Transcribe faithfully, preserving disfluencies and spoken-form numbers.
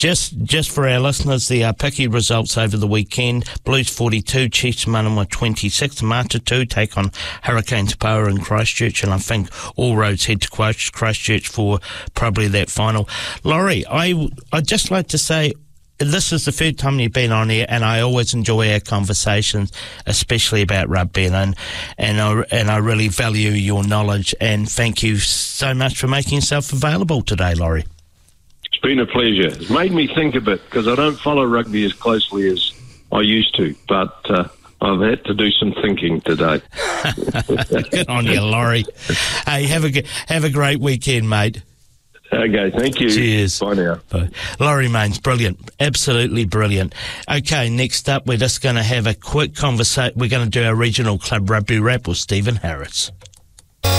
Just just for our listeners, the uh, picky results over the weekend: Blues forty-two, Chiefs Manawa twenty-six, Matatu take on Hurricanes Power in Christchurch, and I think all roads head to Christ, Christchurch for probably that final. Laurie, I, I'd just like to say, this is the third time you've been on here, and I always enjoy our conversations, especially about rugby, and and I, and I really value your knowledge, and thank you so much for making yourself available today, Laurie. It's been a pleasure. It's made me think a bit, because I don't follow rugby as closely as I used to, but uh, I've had to do some thinking today. Good on you, Laurie. Hey, have a, have a great weekend, mate. Okay, thank you. Cheers. Bye now. Bye. Laurie Mains, brilliant. Absolutely brilliant. Okay, next up, we're just going to have a quick conversation. We're going to do our regional club rugby wrap with Stephen Harris.